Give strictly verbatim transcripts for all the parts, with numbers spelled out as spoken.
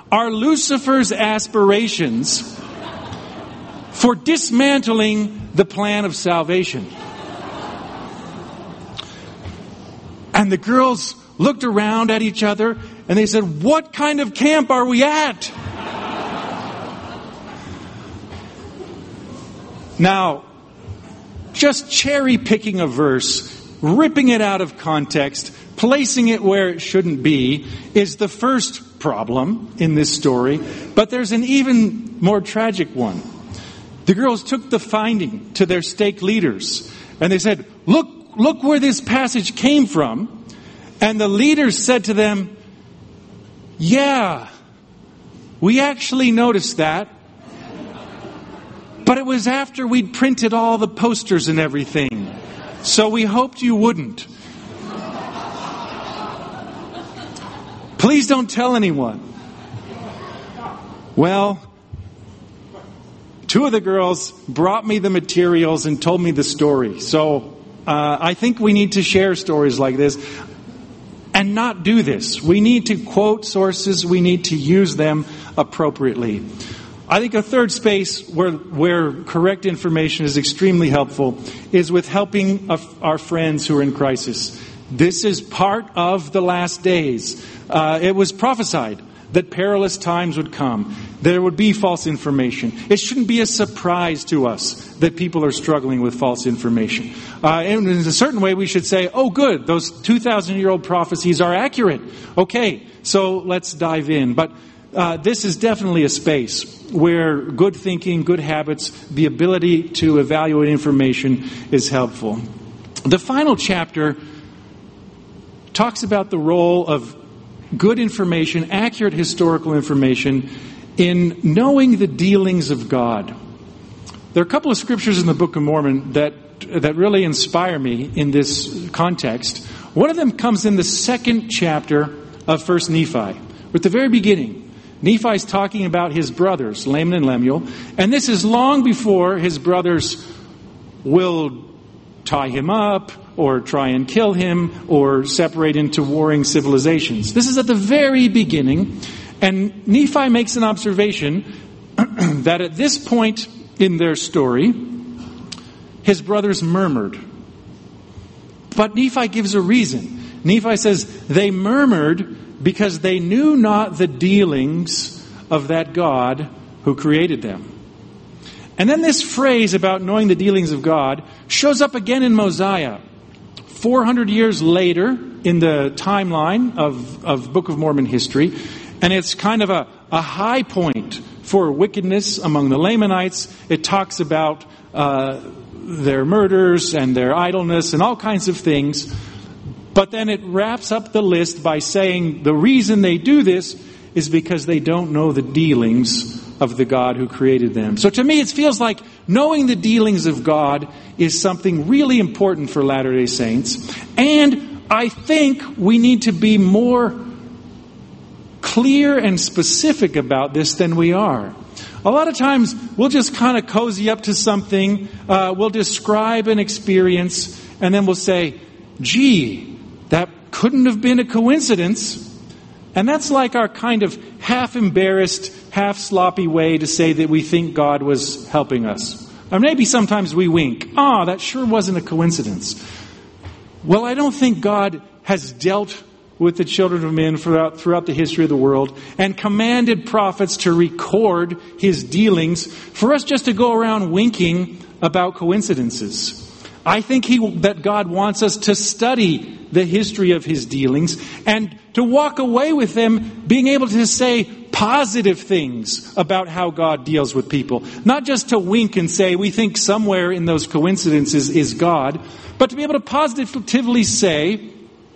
are Lucifer's aspirations for dismantling the plan of salvation. And the girls looked around at each other and they said, what kind of camp are we at? Now, just cherry picking a verse, ripping it out of context, placing it where it shouldn't be, is the first problem in this story. But there's an even more tragic one. The girls took the finding to their stake leaders and they said, look, look where this passage came from. And the leaders said to them, yeah, we actually noticed that. But it was after we'd printed all the posters and everything. So we hoped you wouldn't. Please don't tell anyone. Well, two of the girls brought me the materials and told me the story. So uh, I think we need to share stories like this and not do this. We need to quote sources. We need to use them appropriately. I think a third space where, where correct information is extremely helpful is with helping our friends who are in crisis. This is part of the last days. Uh, it was prophesied that perilous times would come. There would be false information. It shouldn't be a surprise to us that people are struggling with false information. Uh, and in a certain way, we should say, oh, good, those two thousand year old prophecies are accurate. Okay, so let's dive in. But uh, this is definitely a space where good thinking, good habits, the ability to evaluate information is helpful. The final chapter talks about the role of good information, accurate historical information, in knowing the dealings of God. There are a couple of scriptures in the Book of Mormon that that really inspire me in this context. One of them comes in the second chapter of First Nephi, at the very beginning. Nephi's talking about his brothers, Laman and Lemuel, and this is long before his brothers will tie him up or try and kill him or separate into warring civilizations. This is at the very beginning, and Nephi makes an observation that at this point in their story, his brothers murmured. But Nephi gives a reason. Nephi says, they murmured because they knew not the dealings of that God who created them. And then this phrase about knowing the dealings of God shows up again in Mosiah. four hundred years later in the timeline of, of Book of Mormon history. And it's kind of a, a high point for wickedness among the Lamanites. It talks about uh, their murders and their idleness and all kinds of things. But then it wraps up the list by saying the reason they do this is because they don't know the dealings of the God who created them. So to me, it feels like knowing the dealings of God is something really important for Latter-day Saints. And I think we need to be more clear and specific about this than we are. A lot of times we'll just kind of cozy up to something, uh, we'll describe an experience, and then we'll say, gee, that couldn't have been a coincidence. And that's like our kind of half-embarrassed, half-sloppy way to say that we think God was helping us. Or maybe sometimes we wink. Ah, oh, that sure wasn't a coincidence. Well, I don't think God has dealt with the children of men throughout, throughout the history of the world and commanded prophets to record his dealings for us just to go around winking about coincidences. I think he, that God wants us to study the history of his dealings and to walk away with them being able to say positive things about how God deals with people. Not just to wink and say we think somewhere in those coincidences is God, but to be able to positively say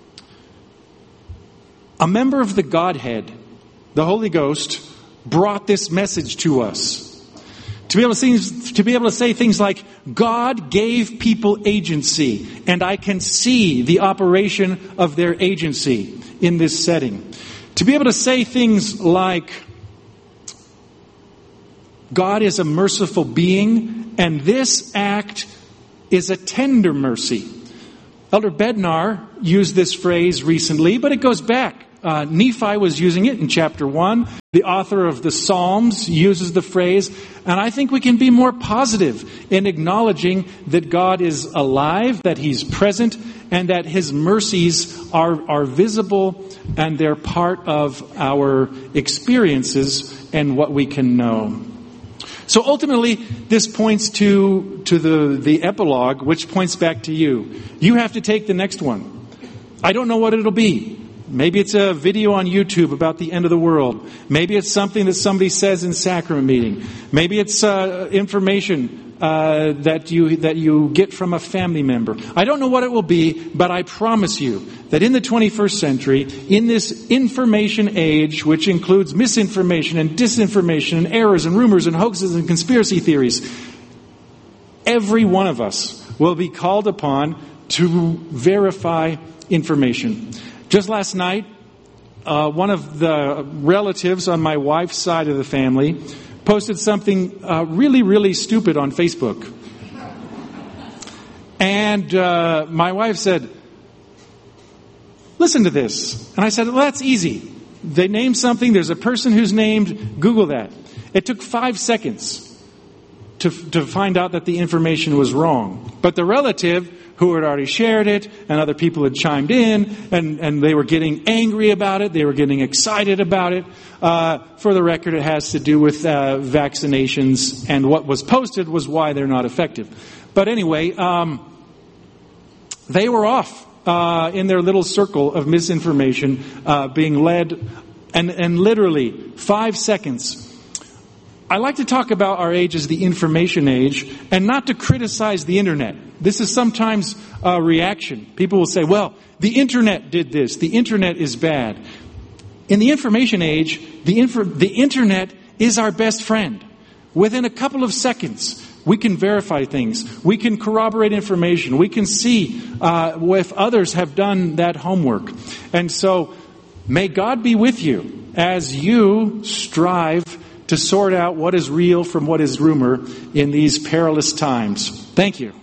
a member of the Godhead, the Holy Ghost, brought this message to us. To be able to say, to be able to say things like, God gave people agency, and I can see the operation of their agency in this setting. To be able to say things like, God is a merciful being, and this act is a tender mercy. Elder Bednar used this phrase recently, but it goes back Uh, Nephi was using it in chapter one. The author of the Psalms uses the phrase. And I think we can be more positive in acknowledging that God is alive, that He's present, and that His mercies are, are visible and they're part of our experiences and what we can know. So ultimately, this points to, to the, the epilogue, which points back to you. You have to take the next one. I don't know what it'll be. Maybe it's a video on YouTube about the end of the world. Maybe it's something that somebody says in sacrament meeting. Maybe it's uh, information uh, that you that you get from a family member. I don't know what it will be, but I promise you that in the twenty-first century, in this information age, which includes misinformation and disinformation and errors and rumors and hoaxes and conspiracy theories, every one of us will be called upon to verify information. Just last night, uh, one of the relatives on my wife's side of the family posted something uh, really, really stupid on Facebook. And uh, my wife said, listen to this. And I said, well, that's easy. They named something. There's a person who's named. Google that. It took five seconds to, to find out that the information was wrong. But the relative who had already shared it, and other people had chimed in, and, and they were getting angry about it, they were getting excited about it. Uh, for the record, it has to do with uh, vaccinations, and what was posted was why they're not effective. But anyway, um, they were off uh, in their little circle of misinformation, uh, being led, and, and literally, five seconds. I like to talk about our age as the information age, and not to criticize the internet. This is sometimes a reaction. People will say, well, the internet did this. The internet is bad. In the information age, the, infor- the internet is our best friend. Within a couple of seconds, we can verify things. We can corroborate information. We can see uh, if others have done that homework. And so, may God be with you as you strive to sort out what is real from what is rumor in these perilous times. Thank you.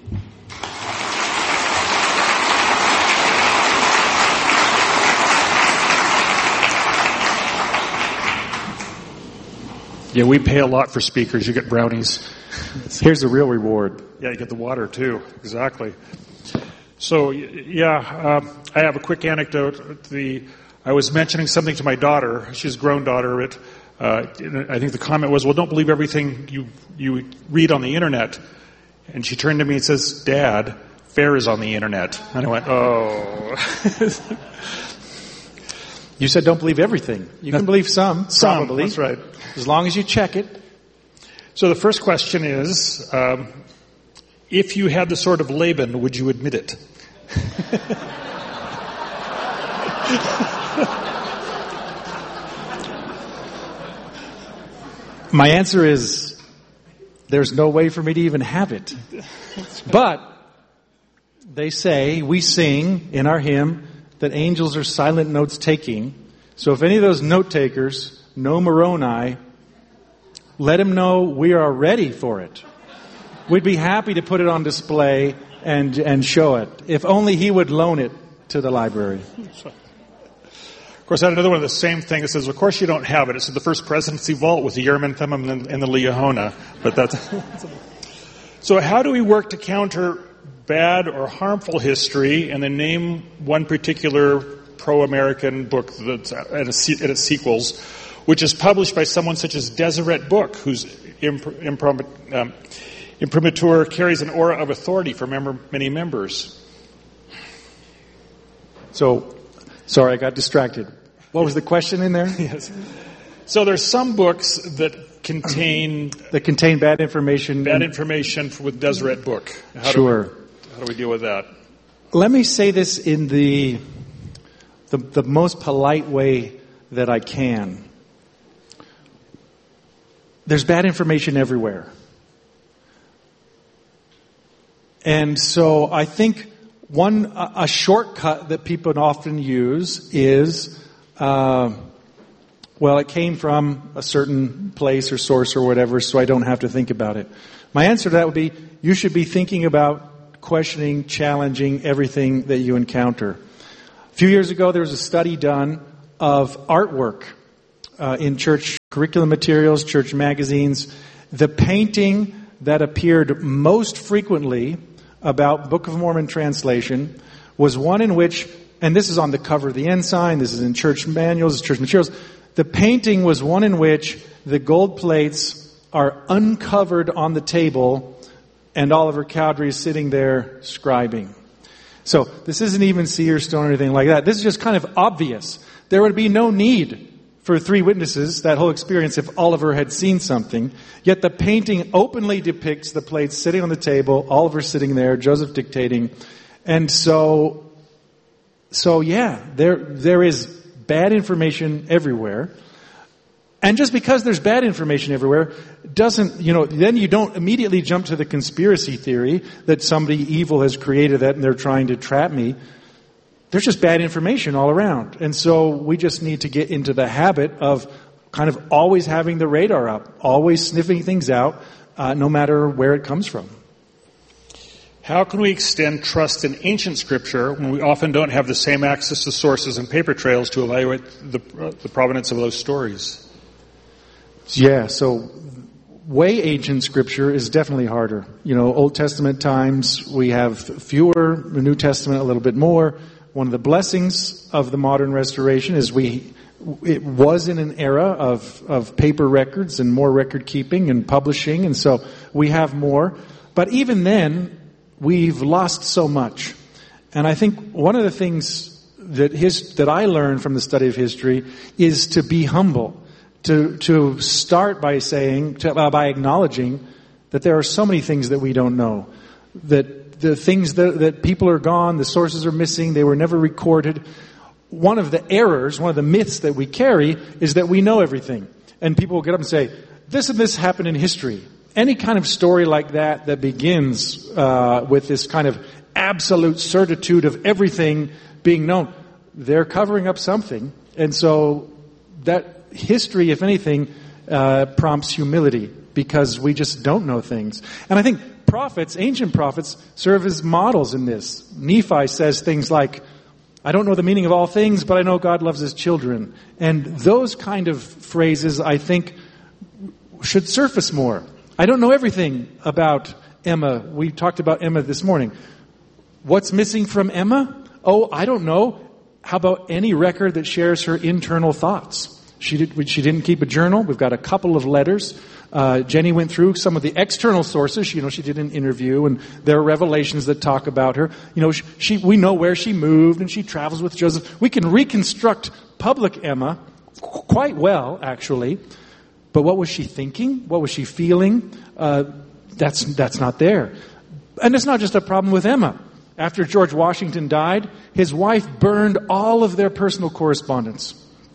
Yeah, we pay a lot for speakers. You get brownies. Here's the real reward. Yeah, you get the water too. Exactly. So, yeah, uh, I have a quick anecdote. The I was mentioning something to my daughter. She's a grown daughter. It, uh, I think the comment was, well, don't believe everything you, you read on the internet. And she turned to me and says, Dad, FAIR is on the internet. And I went, oh. You said don't believe everything. You can believe some, some probably. That's right. As long as you check it. So the first question is, um, if you had the sword of Laban, would you admit it? My answer is, there's no way for me to even have it. But they say, we sing in our hymn that angels are silent notes taking. So if any of those note takers know Moroni, let them know we are ready for it. We'd be happy to put it on display and and show it. If only he would loan it to the library. Of course, I had another one of the same thing that says, of course you don't have it. It's in the First Presidency Vault with the Yerman Thummim and, and the Liahona. But that's... So how do we work to counter bad or harmful history and then name one particular pro-American book that's and its sequels, which is published by someone such as Deseret Book, whose imp- imp- um, imprimatur carries an aura of authority for member- many members? So, sorry, I got distracted. What was the question in there? Yes. So there's some books that contain... that contain bad information. Bad information with Deseret Book. How sure. Do we, how do we deal with that? Let me say this in the, the, the most polite way that I can. There's bad information everywhere. And so I think one, a, a shortcut that people often use is, uh, well, it came from a certain place or source or whatever, so I don't have to think about it. My answer to that would be, you should be thinking about questioning, challenging everything that you encounter. A few years ago, there was a study done of artwork uh, in church curriculum materials, church magazines. The painting that appeared most frequently about Book of Mormon translation was one in which, and this is on the cover of the ensign, this is in church manuals, church materials, the painting was one in which the gold plates are uncovered on the table and Oliver Cowdery is sitting there scribing. So this isn't even seer stone or anything like that. This is just kind of obvious. There would be no need for three witnesses, that whole experience, if Oliver had seen something. Yet the painting openly depicts the plates sitting on the table, Oliver sitting there, Joseph dictating. And so, so yeah, there there is bad information everywhere. And just because there's bad information everywhere doesn't, you know, then you don't immediately jump to the conspiracy theory that somebody evil has created that and they're trying to trap me. There's just bad information all around. And so we just need to get into the habit of kind of always having the radar up, always sniffing things out, uh, no matter where it comes from. How can we extend trust in ancient scripture when we often don't have the same access to sources and paper trails to evaluate the, uh, the provenance of those stories? Yeah, so way ancient scripture is definitely harder. You know, Old Testament times, we have fewer, the New Testament a little bit more. One of the blessings of the modern restoration is we, it was in an era of, of paper records and more record keeping and publishing, and so we have more. But even then, we've lost so much. And I think one of the things that his, that I learned from the study of history is to be humble. To, to start by saying, to, uh, by acknowledging that there are so many things that we don't know. That the things that, that people are gone, the sources are missing, they were never recorded. One of the errors, one of the myths that we carry is that we know everything. And people will get up and say, this and this happened in history. Any kind of story like that that begins uh, with this kind of absolute certitude of everything being known, they're covering up something. And so that history, if anything, uh, prompts humility because we just don't know things. And I think prophets, ancient prophets, serve as models in this. Nephi says things like, I don't know the meaning of all things, but I know God loves his children. And those kind of phrases, I think, should surface more. I don't know everything about Emma. We talked about Emma this morning. What's missing from Emma? Oh, I don't know. How about any record that shares her internal thoughts? She did, she didn't keep a journal. We've got a couple of letters. Uh, Jenny went through some of the external sources. You know, she did an interview, and there are revelations that talk about her. You know, she, she we know where she moved, and she travels with Joseph. We can reconstruct public Emma quite well, actually. But what was she thinking? What was she feeling? Uh, that's that's not there. And it's not just a problem with Emma. After George Washington died, his wife burned all of their personal correspondence.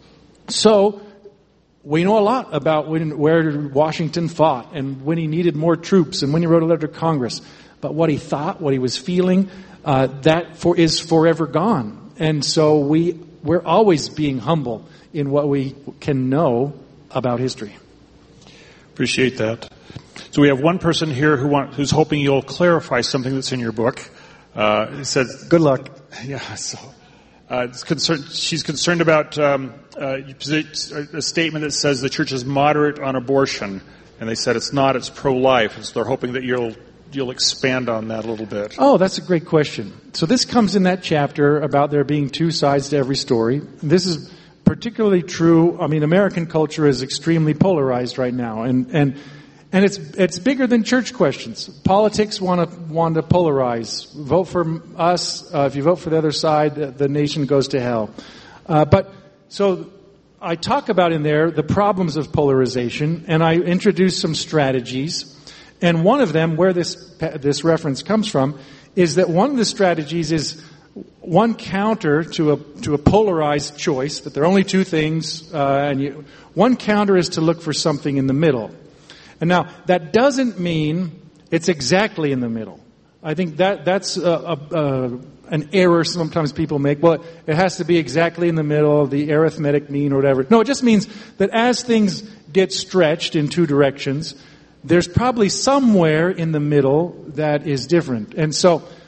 So, we know a lot about when, where Washington fought and when he needed more troops and when he wrote a letter to Congress. But what he thought, what he was feeling, uh, that for, is forever gone. And so we, we're always being humble in what we can know about history. Appreciate that. So we have one person here who want, who's hoping you'll clarify something that's in your book. Uh, it says, good luck. Yeah, so... Uh, it's concerned, she's concerned about um, uh, a statement that says the church is moderate on abortion, and they said it's not, it's pro-life, and so they're hoping that you'll you'll expand on that a little bit. Oh, that's a great question. So this comes in that chapter about there being two sides to every story. This is particularly true. I mean, American culture is extremely polarized right now, and and and it's it's bigger than church questions. Politics want to want to polarize. Vote for us. Uh, if you vote for the other side, the, the nation goes to hell. Uh, but so I talk about in there the problems of polarization, and I introduce some strategies. And one of them, where this this reference comes from, is that one of the strategies is one counter to a to a polarized choice, that there are only two things, uh, and you, one counter is to look for something in the middle. And now, that doesn't mean it's exactly in the middle. I think that that's a, a, a, an error sometimes people make. Well, it has to be exactly in the middle, the arithmetic mean or whatever. No, it just means that as things get stretched in two directions, there's probably somewhere in the middle that is different. And so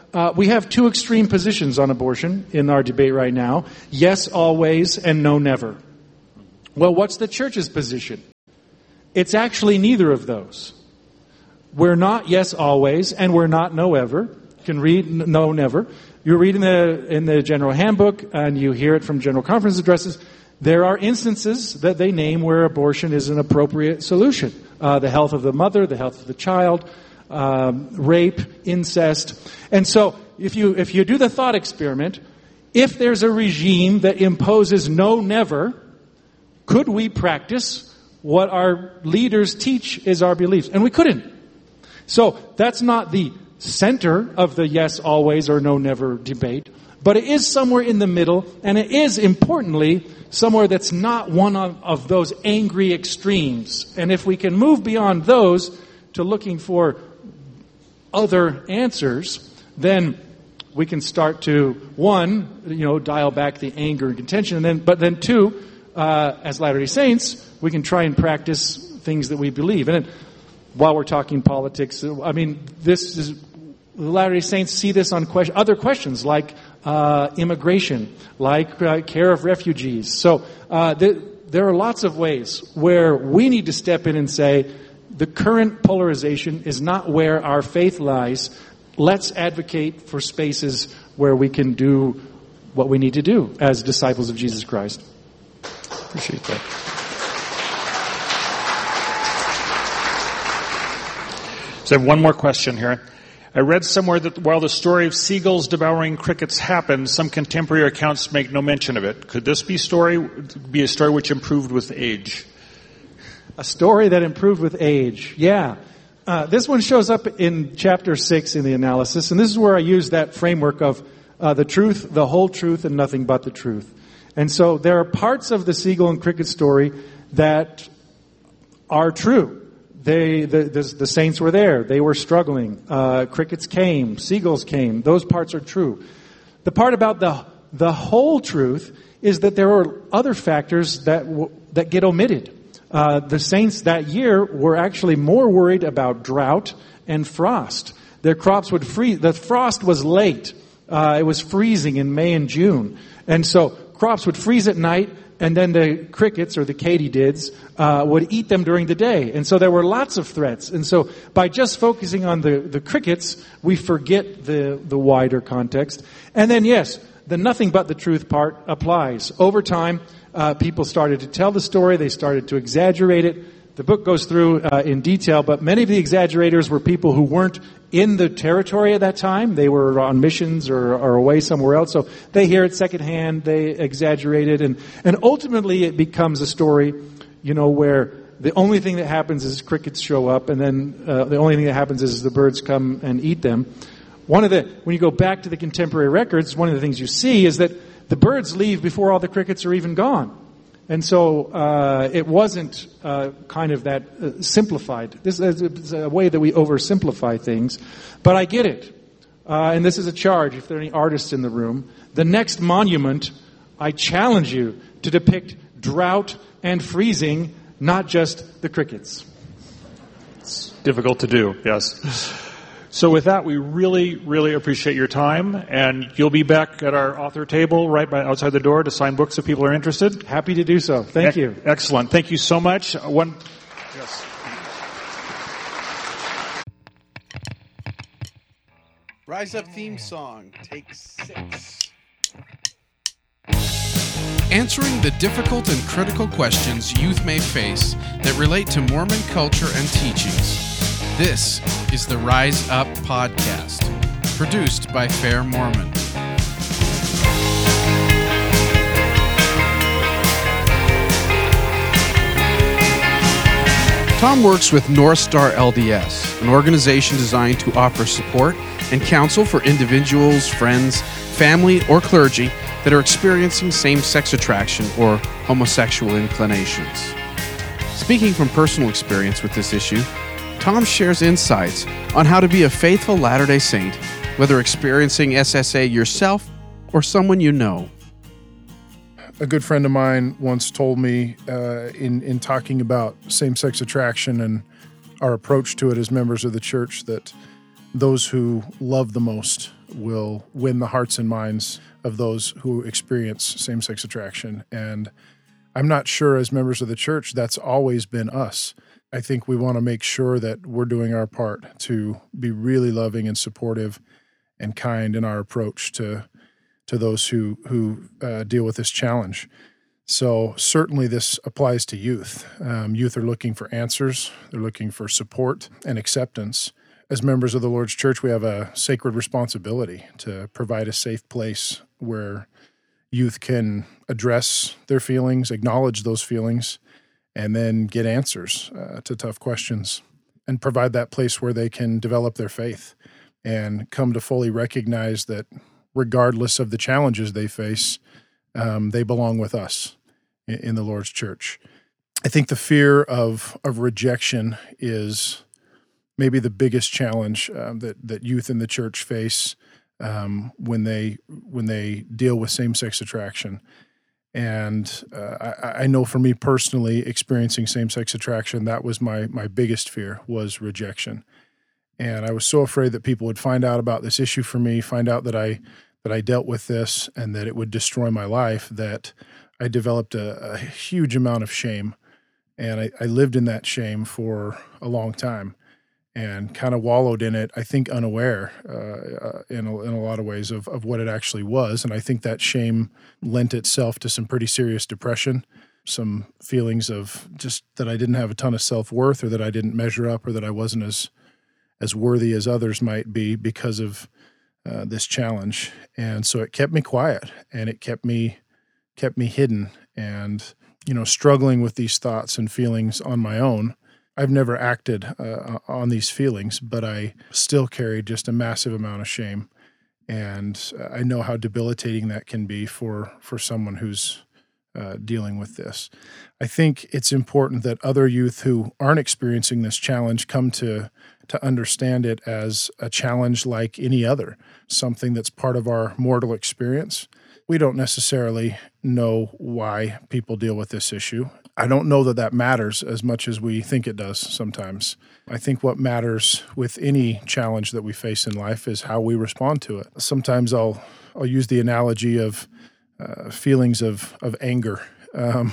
uh, we have two extreme positions on abortion in our debate right now. Yes, always, and no, never. Well, what's the church's position? It's actually neither of those. We're not yes, always, and we're not no, ever. You can read no, never. You read in the, in the General Handbook, and you hear it from General Conference addresses. There are instances that they name where abortion is an appropriate solution. Uh, the health of the mother, the health of the child, um, rape, incest. And so, if you, if you do the thought experiment, if there's a regime that imposes no, never, could we practice what our leaders teach is our beliefs? And we couldn't. So that's not the center of the yes, always or no, never debate, but it is somewhere in the middle, and it is, importantly, somewhere that's not one of, of those angry extremes. And if we can move beyond those to looking for other answers, then we can start to, one, you know, dial back the anger and contention, and then, but then two, Uh, as Latter-day Saints, we can try and practice things that we believe. And while we're talking politics, I mean, this is, the Latter-day Saints see this on question, other questions like uh, immigration, like uh, care of refugees. So uh, th- there are lots of ways where we need to step in and say, the current polarization is not where our faith lies. Let's advocate for spaces where we can do what we need to do as disciples of Jesus Christ. Appreciate that. So I have one more question here. I read somewhere that while the story of seagulls devouring crickets happened, some contemporary accounts make no mention of it. Could this be story be a story which improved with age? A story that improved with age. Yeah. Uh, this one shows up in chapter six in the analysis, and this is where I use that framework of uh, the truth, the whole truth, and nothing but the truth. And so there are parts of the seagull and cricket story that are true. They, the, the, the saints were there. They were struggling. Uh, crickets came. Seagulls came. Those parts are true. The part about the the whole truth is that there are other factors that w- that get omitted. Uh, the saints that year were actually more worried about drought and frost. Their crops would freeze. The frost was late. Uh, it was freezing in May and June, and so crops would freeze at night, and then the crickets, or the katydids, uh, would eat them during the day. And so there were lots of threats. And so by just focusing on the, the crickets, we forget the, the wider context. And then, yes, the nothing but the truth part applies. Over time, uh, people started to tell the story. They started to exaggerate it. The book goes through uh, in detail, but many of the exaggerators were people who weren't in the territory at that time. They were on missions or, or away somewhere else. So they hear it secondhand, they exaggerate it, and, and ultimately it becomes a story, you know, where the only thing that happens is crickets show up, and then uh, the only thing that happens is the birds come and eat them. One of the, when you go back to the contemporary records, one of the things you see is that the birds leave before all the crickets are even gone. And so uh, it wasn't uh, kind of that uh, simplified. This is a way that we oversimplify things. But I get it. Uh, and this is a charge, if there are any artists in the room. The next monument, I challenge you to depict drought and freezing, not just the crickets. It's difficult to do, yes. So with that, we really, really appreciate your time, and you'll be back at our author table right by outside the door to sign books if people are interested. Happy to do so. Thank e- you. Excellent. Thank you so much. One, yes. Rise Up theme song, take six. Answering the difficult and critical questions youth may face that relate to Mormon culture and teachings. This is the Rise Up Podcast, produced by Fair Mormon. Tom works with North Star L D S, an organization designed to offer support and counsel for individuals, friends, family, or clergy that are experiencing same-sex attraction or homosexual inclinations. Speaking from personal experience with this issue, Tom shares insights on how to be a faithful Latter-day Saint, whether experiencing S S A yourself or someone you know. A good friend of mine once told me uh, in, in talking about same-sex attraction and our approach to it as members of the church that those who love the most will win the hearts and minds of those who experience same-sex attraction. And I'm not sure as members of the church that's always been us. I think we want to make sure that we're doing our part to be really loving and supportive and kind in our approach to to those who, who uh, deal with this challenge. So certainly this applies to youth. Um, youth are looking for answers. They're looking for support and acceptance. As members of the Lord's church, we have a sacred responsibility to provide a safe place where youth can address their feelings, acknowledge those feelings, and then get answers uh, to tough questions, and provide that place where they can develop their faith and come to fully recognize that regardless of the challenges they face, um, they belong with us in, in the Lord's church. I think the fear of of rejection is maybe the biggest challenge uh, that that youth in the church face um, when they when they deal with same-sex attraction. And uh, I, I know for me personally, experiencing same-sex attraction, that was my my biggest fear, was rejection. And I was so afraid that people would find out about this issue for me, find out that I that I dealt with this and that it would destroy my life, that I developed a, a huge amount of shame. And I, I lived in that shame for a long time and kind of wallowed in it, I think unaware uh, in, a, in a lot of ways of, of what it actually was. And I think that shame lent itself to some pretty serious depression, some feelings of just that I didn't have a ton of self-worth, or that I didn't measure up, or that I wasn't as as worthy as others might be because of uh, this challenge. And so it kept me quiet, and it kept me kept me hidden and, you know, struggling with these thoughts and feelings on my own. I've never acted uh, on these feelings, but I still carried just a massive amount of shame. And I know how debilitating that can be for, for someone who's uh, dealing with this. I think it's important that other youth who aren't experiencing this challenge come to to understand it as a challenge like any other, something that's part of our mortal experience. We don't necessarily know why people deal with this issue. I don't know that that matters as much as we think it does sometimes. I think what matters with any challenge that we face in life is how we respond to it. Sometimes I'll I'll use the analogy of uh, feelings of of anger. Um,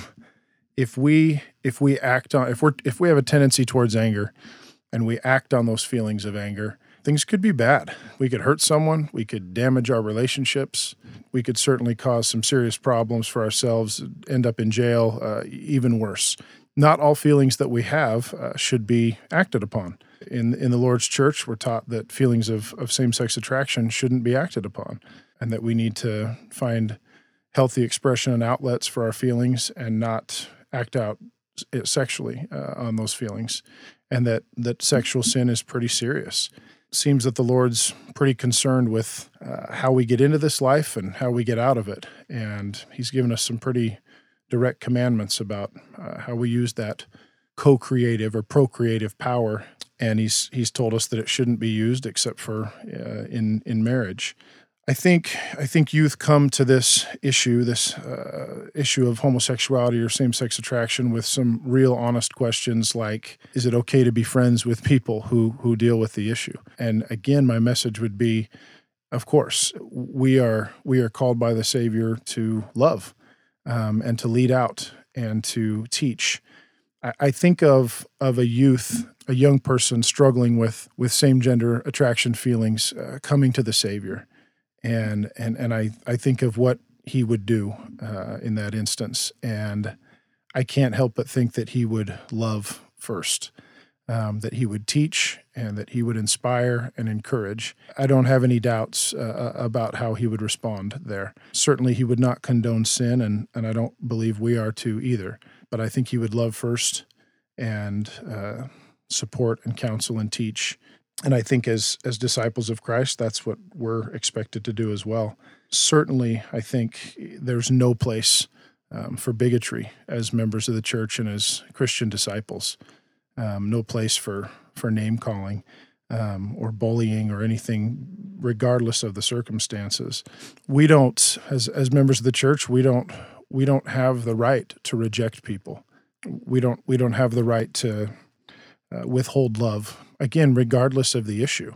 if we if we act on if we're if we have a tendency towards anger, and we act on those feelings of anger, things could be bad. We could hurt someone. We could damage our relationships. We could certainly cause some serious problems for ourselves, end up in jail, uh, even worse. Not all feelings that we have uh, should be acted upon. In in the Lord's church, we're taught that feelings of, of same-sex attraction shouldn't be acted upon, and that we need to find healthy expression and outlets for our feelings and not act out sexually uh, on those feelings. And that, that sexual sin is pretty serious. It seems that the Lord's pretty concerned with uh, how we get into this life and how we get out of it. And he's given us some pretty direct commandments about uh, how we use that co-creative or procreative power. And he's he's told us that it shouldn't be used except for uh, in in marriage. I think I think youth come to this issue, this uh, issue of homosexuality or same-sex attraction, with some real honest questions like, is it okay to be friends with people who who deal with the issue? And again, my message would be, of course, we are we are called by the Savior to love um, and to lead out and to teach. I, I think of of a youth, a young person struggling with with same-gender attraction feelings, uh, coming to the Savior. And and and I, I think of what he would do uh, in that instance, and I can't help but think that he would love first, um, that he would teach, and that he would inspire and encourage. I don't have any doubts uh, about how he would respond there. Certainly he would not condone sin, and, and I don't believe we are to either, but I think he would love first and uh, support and counsel and teach. And I think as as disciples of Christ, that's what we're expected to do as well. Certainly, I think there's no place um, for bigotry as members of the church and as Christian disciples. Um, no place for, for name-calling um, or bullying or anything, regardless of the circumstances. We don't, as as members of the church, we don't we don't have the right to reject people. We don't we don't have the right to uh, withhold love. Again, regardless of the issue.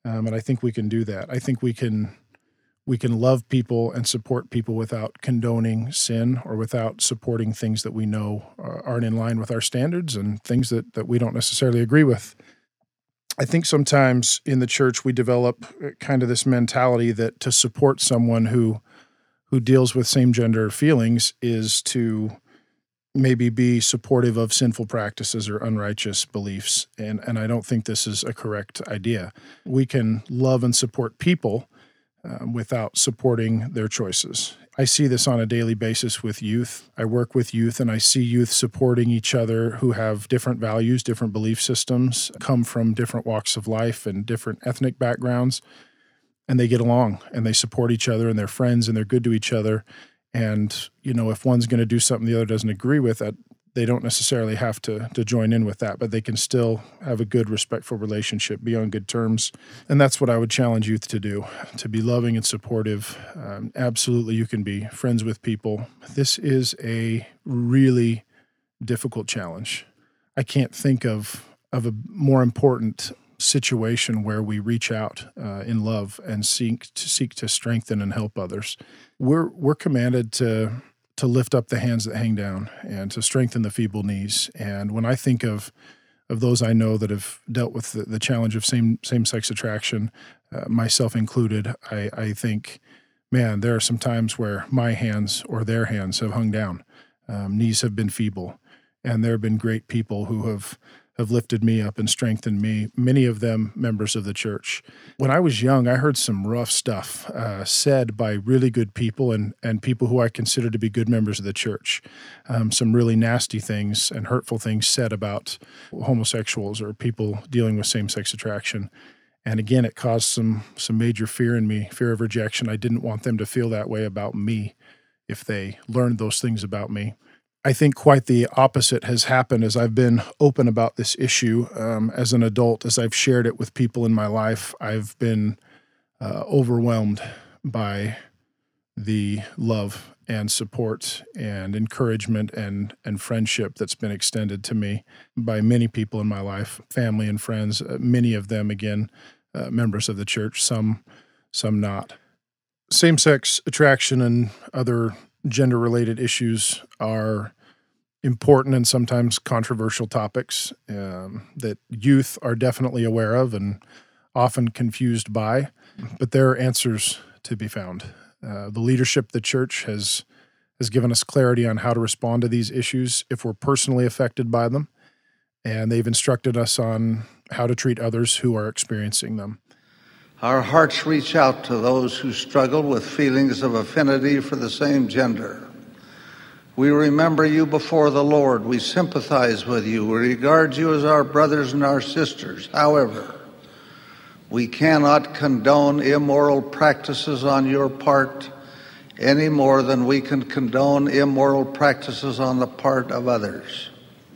Um, and I think we can do that. I think we can we can love people and support people without condoning sin or without supporting things that we know aren't in line with our standards and things that, that we don't necessarily agree with. I think sometimes in the church we develop kind of this mentality that to support someone who who deals with same-gender feelings is to maybe be supportive of sinful practices or unrighteous beliefs. And, and I don't think this is a correct idea. We can love and support people um, without supporting their choices. I see this on a daily basis with youth. I work with youth and I see youth supporting each other who have different values, different belief systems, come from different walks of life and different ethnic backgrounds, and they get along and they support each other and they're friends and they're good to each other. And, you know, if one's going to do something the other doesn't agree with, that they don't necessarily have to to join in with that, but they can still have a good, respectful relationship, be on good terms. And that's what I would challenge youth to do, to be loving and supportive. Um, absolutely, you can be friends with people. This is a really difficult challenge. I can't think of, of a more important situation where we reach out uh, in love and seek to seek to strengthen and help others. We're we're commanded to to lift up the hands that hang down and to strengthen the feeble knees. And when I think of of those I know that have dealt with the, the challenge of same same sex attraction, uh, myself included, I, I think, man, there are some times where my hands or their hands have hung down, um, knees have been feeble, and there have been great people who have. have lifted me up and strengthened me, many of them members of the church. When I was young, I heard some rough stuff uh, said by really good people and, and people who I consider to be good members of the church. Um, some really nasty things and hurtful things said about homosexuals or people dealing with same-sex attraction. And again, it caused some some major fear in me, fear of rejection. I didn't want them to feel that way about me if they learned those things about me. I think quite the opposite has happened as I've been open about this issue um, as an adult, as I've shared it with people in my life. I've been uh, overwhelmed by the love and support and encouragement and, and friendship that's been extended to me by many people in my life, family and friends, uh, many of them, again, uh, members of the church, some, some not. Same-sex attraction and other gender-related issues are important and sometimes controversial topics um, that youth are definitely aware of and often confused by, but there are answers to be found. Uh, the leadership of the church has has given us clarity on how to respond to these issues if we're personally affected by them, and they've instructed us on how to treat others who are experiencing them. Our hearts reach out to those who struggle with feelings of affinity for the same gender. We remember you before the Lord. We sympathize with you. We regard you as our brothers and our sisters. However, we cannot condone immoral practices on your part any more than we can condone immoral practices on the part of others.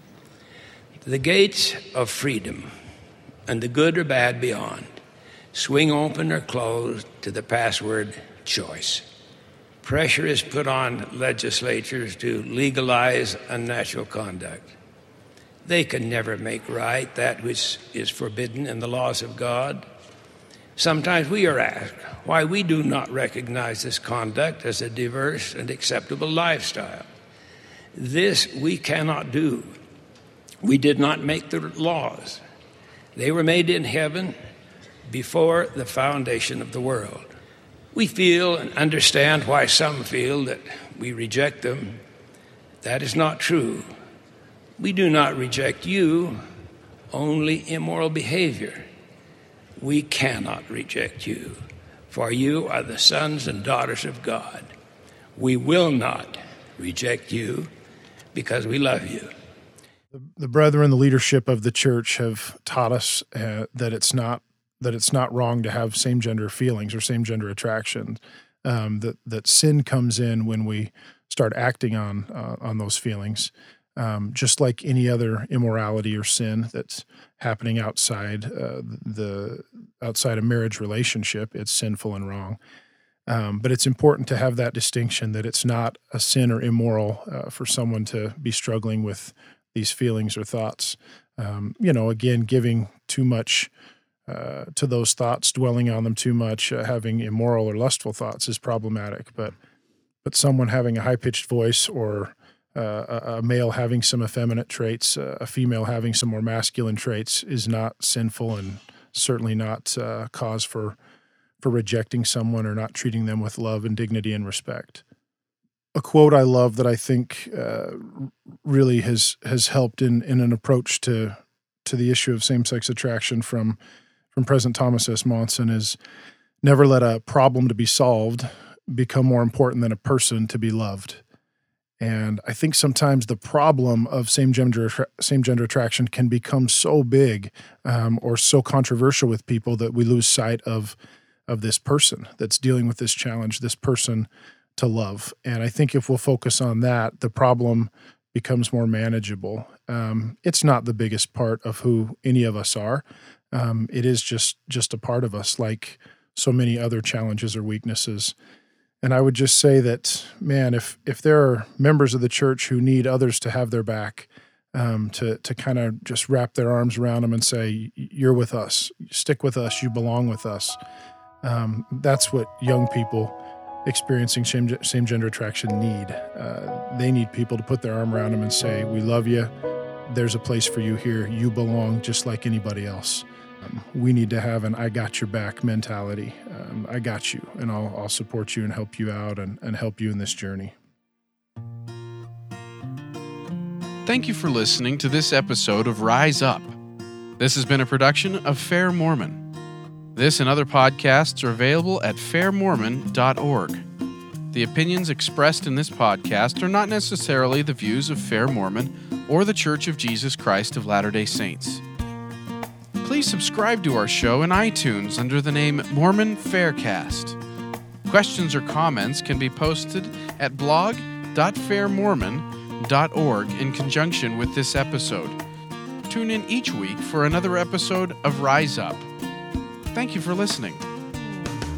The gates of freedom, and the good or bad beyond, swing open or closed to the password choice. Pressure is put on legislatures to legalize unnatural conduct. They can never make right that which is forbidden in the laws of God. Sometimes we are asked why we do not recognize this conduct as a diverse and acceptable lifestyle. This we cannot do. We did not make the laws. They were made in heaven before the foundation of the world. We feel and understand why some feel that we reject them. That is not true. We do not reject you, only immoral behavior. We cannot reject you, for you are the sons and daughters of God. We will not reject you because we love you. The, the brethren, the leadership of the church have taught us uh, that it's not that it's not wrong to have same-gender feelings or same-gender attraction, um, that, that sin comes in when we start acting on uh, on those feelings, um, just like any other immorality or sin that's happening outside uh, the outside a marriage relationship. It's sinful and wrong. Um, but it's important to have that distinction that it's not a sin or immoral uh, for someone to be struggling with these feelings or thoughts. Um, you know, again, giving too much uh, to those thoughts, dwelling on them too much, uh, having immoral or lustful thoughts is problematic. But but someone having a high-pitched voice, or uh, a, a male having some effeminate traits, uh, a female having some more masculine traits is not sinful, and certainly not uh, cause for for rejecting someone or not treating them with love and dignity and respect. A quote I love that I think uh, really has has helped in, in an approach to to the issue of same-sex attraction from from President Thomas S. Monson is, never let a problem to be solved become more important than a person to be loved. And I think sometimes the problem of same-gender same-gender attraction can become so big um, or so controversial with people that we lose sight of of this person that's dealing with this challenge, this person to love. And I think if we'll focus on that, the problem becomes more manageable. Um, it's not the biggest part of who any of us are. Um, it is just just a part of us, like so many other challenges or weaknesses. And I would just say that, man, if if there are members of the church who need others to have their back, um, to to kind of just wrap their arms around them and say, you're with us, stick with us, you belong with us. Um, that's what young people experiencing same, same-gender attraction need. Uh, they need people to put their arm around them and say, we love you, there's a place for you here, you belong just like anybody else. Um, we need to have an I got your back mentality. Um, I got you, and I'll, I'll support you and help you out and, and help you in this journey. Thank you for listening to this episode of Rise Up. This has been a production of Fair Mormon. This and other podcasts are available at fair mormon dot org. The opinions expressed in this podcast are not necessarily the views of Fair Mormon or the Church of Jesus Christ of Latter-day Saints. Please subscribe to our show in iTunes under the name Mormon Faircast. Questions or comments can be posted at blog dot fair mormon dot org in conjunction with this episode. Tune in each week for another episode of Rise Up. Thank you for listening.